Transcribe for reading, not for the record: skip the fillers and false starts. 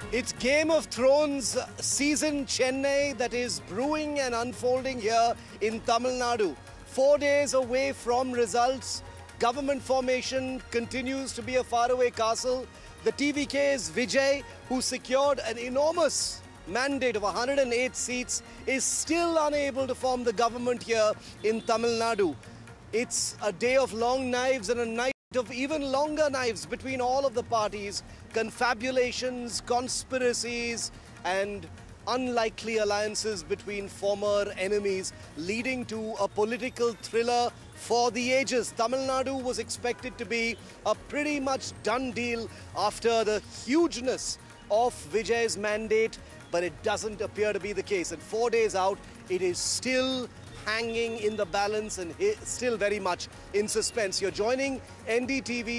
It's Game of Thrones season Chennai that is brewing and unfolding here in Tamil Nadu. 4 days away from results, government formation continues to be a faraway castle. The TVK's Vijay, who secured an enormous mandate of 108 seats, is still unable to form the government here in Tamil Nadu. It's a day of long knives and a night of even longer knives between all of the parties, confabulations, conspiracies and unlikely alliances between former enemies, leading to a political thriller for the ages. Tamil Nadu was expected to be a pretty much done deal after the hugeness of Vijay's mandate, but it doesn't appear to be the case. And 4 days out, it is still hanging in the balance and still very much in suspense. You're joining NDTV